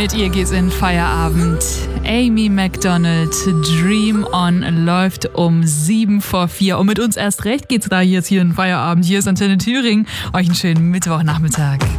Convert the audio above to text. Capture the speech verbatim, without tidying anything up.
Mit ihr geht's in Feierabend. Amy Macdonald, Dream On, läuft um sieben vor vier. Und mit uns erst recht geht's da jetzt hier in Feierabend. Hier ist Antenne Thüringen. Euch einen schönen Mittwochnachmittag.